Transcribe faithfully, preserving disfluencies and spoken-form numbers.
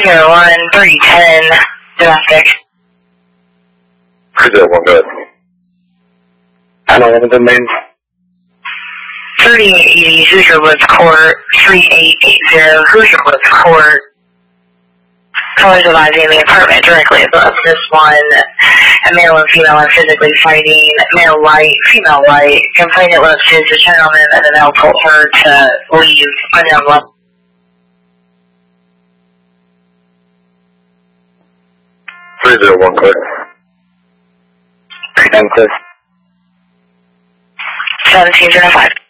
zero one, three ten, domestic. three zero one, go ahead. I don't have the main. thirty-eight eighty, Hoosier Woods Court, three eight eight zero, Hoosier Woods Court. Callers advising the apartment directly above this one. A male and female are physically fighting. Male white, female white. Complainant left is a gentleman and the male told her to leave unknown level. three zero one, clear. three ten, clear. seventeen zero five.